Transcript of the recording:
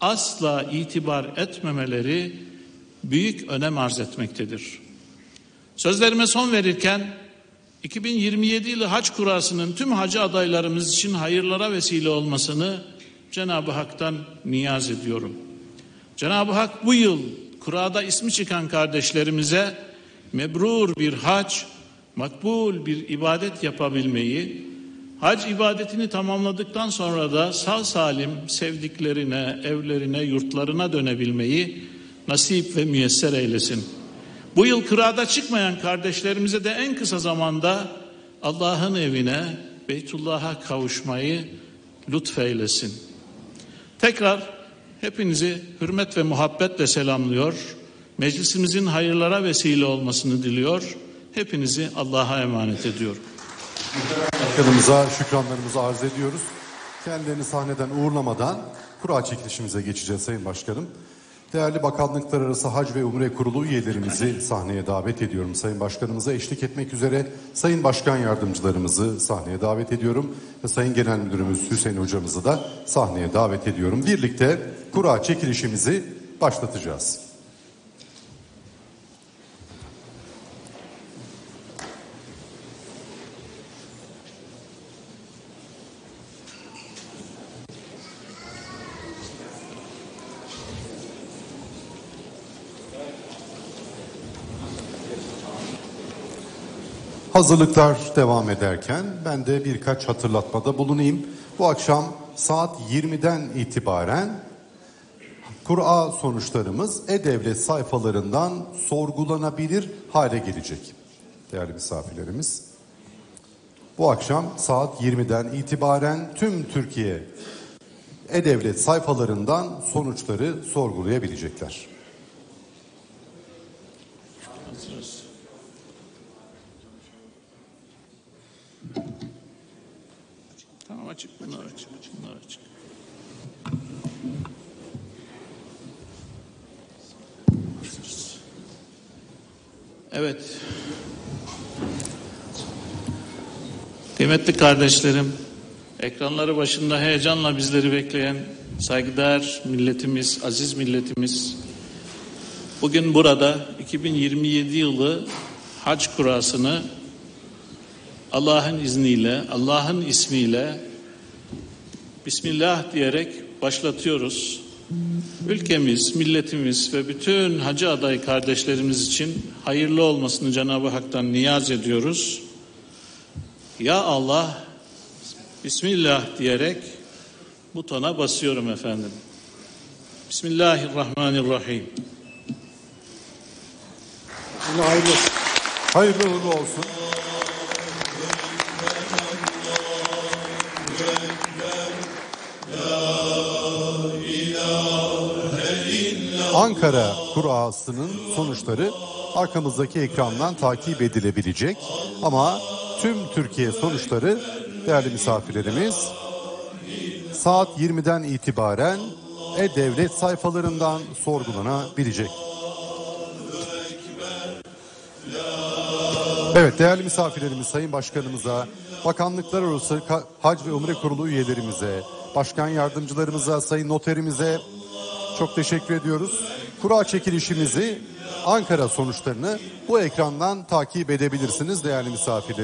asla itibar etmemeleri büyük önem arz etmektedir. Sözlerime son verirken 2027 yılı hac kurasının tüm hacı adaylarımız için hayırlara vesile olmasını Cenab-ı Hak'tan niyaz ediyorum. Cenab-ı Hak bu yıl kurada ismi çıkan kardeşlerimize mebrur bir hac, makbul bir ibadet yapabilmeyi, hac ibadetini tamamladıktan sonra da sağ salim sevdiklerine, evlerine, yurtlarına dönebilmeyi nasip ve müyesser eylesin. Bu yıl kırada çıkmayan kardeşlerimize de en kısa zamanda Allah'ın evine, Beytullah'a kavuşmayı lütfeylesin. Tekrar hepinizi hürmet ve muhabbetle selamlıyor. Meclisimizin hayırlara vesile olmasını diliyor. Hepinizi Allah'a emanet ediyorum. Başkanımıza şükranlarımızı arz ediyoruz. Kendilerini sahneden uğurlamadan kura çekilişimize geçeceğiz Sayın Başkanım. Değerli Bakanlıklar Arası Hac ve Umre Kurulu üyelerimizi sahneye davet ediyorum. Sayın Başkanımıza eşlik etmek üzere Sayın Başkan Yardımcılarımızı sahneye davet ediyorum. Ve Sayın Genel Müdürümüz Hüseyin Hocamızı da sahneye davet ediyorum. Birlikte kura çekilişimizi başlatacağız. Hazırlıklar devam ederken ben de birkaç hatırlatmada bulunayım. Bu akşam saat 20'den itibaren kura sonuçlarımız E-Devlet sayfalarından sorgulanabilir hale gelecek. Değerli misafirlerimiz, bu akşam saat 20'den itibaren tüm Türkiye E-Devlet sayfalarından sonuçları sorgulayabilecekler. Tamam, açık, bunlar açık, bunlar açık. Evet. Kıymetli kardeşlerim, ekranları başında heyecanla bizleri bekleyen saygıdeğer milletimiz, aziz milletimiz, bugün burada 2027 yılı hac kurasını Allah'ın izniyle, Allah'ın ismiyle Bismillah diyerek başlatıyoruz. Ülkemiz, milletimiz ve bütün hacı aday kardeşlerimiz için hayırlı olmasını Cenab-ı Hak'tan niyaz ediyoruz. Ya Allah, Bismillah diyerek butona basıyorum efendim. Bismillahirrahmanirrahim. Hayırlı uğurlu olsun. Ankara kurasının sonuçları arkamızdaki ekrandan takip edilebilecek. Ama tüm Türkiye sonuçları değerli misafirlerimiz saat 20'den itibaren E-Devlet sayfalarından sorgulanabilecek. Evet değerli misafirlerimiz, Sayın Başkanımıza, Bakanlıklar Arası Hac ve Umre Kurulu üyelerimize, Başkan Yardımcılarımıza, Sayın Noterimize çok teşekkür ediyoruz. Kura çekilişimizi, Ankara sonuçlarını bu ekrandan takip edebilirsiniz değerli misafirler.